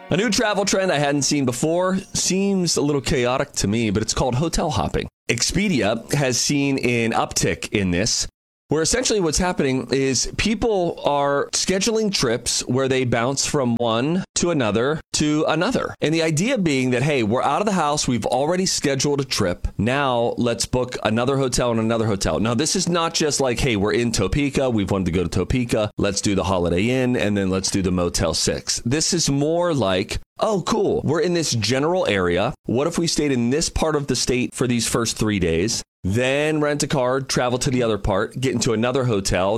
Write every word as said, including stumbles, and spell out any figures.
A new travel trend I hadn't seen before, seems a little chaotic to me, but it's called hotel hopping. Expedia has seen an uptick in this, where essentially what's happening is people are scheduling trips where they bounce from one to another to another. And the idea being that, hey, we're out of the house. We've already scheduled a trip. Now let's book another hotel and another hotel. Now, this is not just like, hey, we're in Topeka. We've wanted to go to Topeka. Let's do the Holiday Inn and then let's do the Motel six. This is more like, oh, cool. We're in this general area. What if we stayed in this part of the state for these first three days? Then rent a car, travel to the other part, get into another hotel,